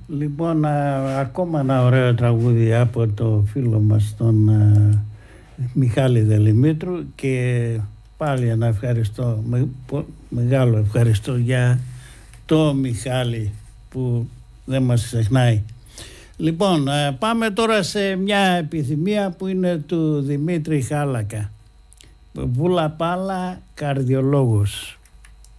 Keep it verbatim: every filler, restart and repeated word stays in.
Λοιπόν, α, ακόμα ένα ωραίο τραγούδι από το φίλο μας τον α, Μιχάλη Δελημήτρου, και πάλι ένα ευχαριστώ, με, πο, μεγάλο ευχαριστώ για το Μιχάλη που δεν μας ξεχνάει. Λοιπόν, α, πάμε τώρα σε μια επιθυμία που είναι του Δημήτρη Χάλακα. Βούλα Πάλα, καρδιολόγος.